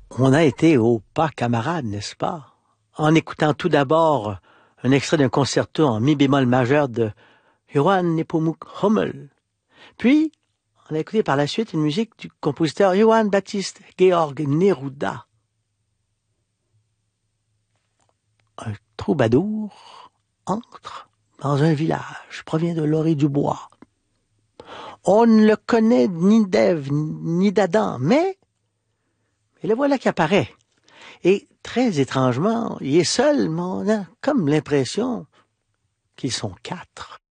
On a été au pas camarade, n'est-ce pas? En écoutant tout d'abord un extrait d'un concerto en mi bémol majeur de Johann Nepomuk Hummel. Puis, on a écouté par la suite une musique du compositeur Johann Baptist Georg Neruda. Un troubadour entre dans un village, provient de l'orée du bois. On ne le connaît ni d'Ève ni d'Adam, mais le voilà qui apparaît. Et très étrangement, il est seul, mais on a comme l'impression qu'ils sont 4.